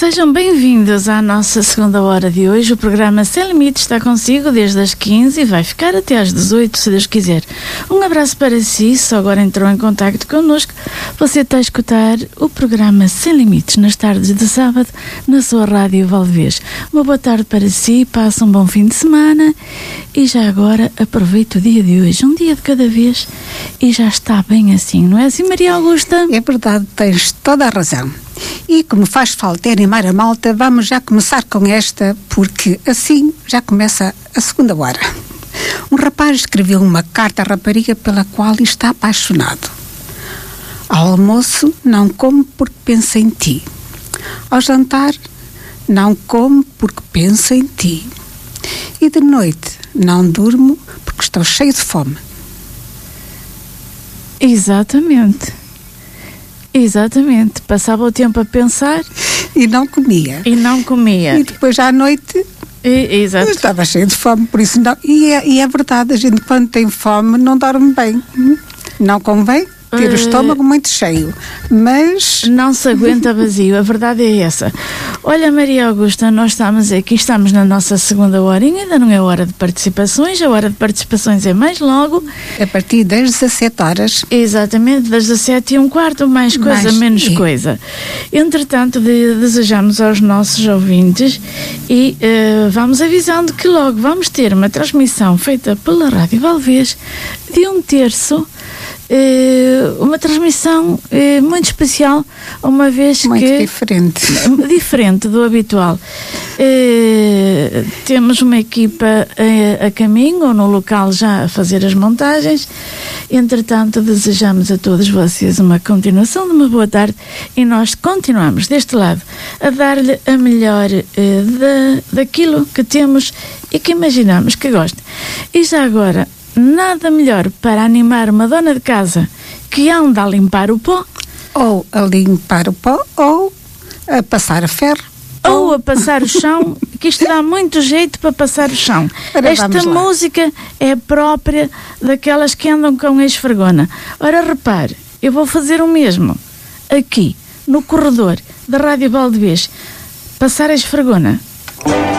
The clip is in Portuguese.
Sejam bem-vindos à nossa segunda hora de hoje. O programa Sem Limites está consigo desde as 15 e vai ficar até às 18, se Deus quiser. Um abraço para si, só agora entrou em contacto connosco. Você está a escutar o programa Sem Limites nas tardes de sábado na sua Rádio Valdevez. Uma boa tarde para si, passa um bom fim de semana e já agora aproveite o dia de hoje, um dia de cada vez, e já está bem assim, não é assim, Maria Augusta? É verdade, tens toda a razão. E como faz falta animar a malta, vamos já começar com esta, porque assim já começa a segunda hora. Um rapaz escreveu uma carta à rapariga pela qual está apaixonado. Ao almoço, não como porque penso em ti. Ao jantar, não como porque penso em ti. E de noite, não durmo porque estou cheio de fome. Exatamente, passava o tempo a pensar e não comia. E depois à noite Exato. estava cheio de fome, por isso não. E é verdade, a gente quando tem fome não dorme bem. Não convém ter o estômago muito cheio, mas não se aguenta vazio, a verdade é essa. Olha, Maria Augusta, nós estamos na nossa segunda horinha, ainda não é hora de participações, a hora de participações é mais logo. A partir das 17 horas. Exatamente, das 17h15, mais coisa, menos coisa. Entretanto, desejamos aos nossos ouvintes e vamos avisando que logo vamos ter uma transmissão feita pela Rádio Valdevez de um terço, uma transmissão muito especial, uma vez muito que diferente do habitual. Temos uma equipa a caminho ou no local já a fazer as montagens. Entretanto, desejamos a todos vocês uma continuação de uma boa tarde e nós continuamos deste lado a dar-lhe a melhor daquilo que temos e que imaginamos que goste. E já agora, nada melhor para animar uma dona de casa que anda a limpar o pó, ou a limpar o pó, ou a passar a ferro, ou a passar o chão, que isto dá muito jeito para passar o chão. Esta música é própria daquelas que andam com a esfregona. Ora, repare, eu vou fazer o mesmo aqui no corredor da Rádio Valdevez, passar a esfregona.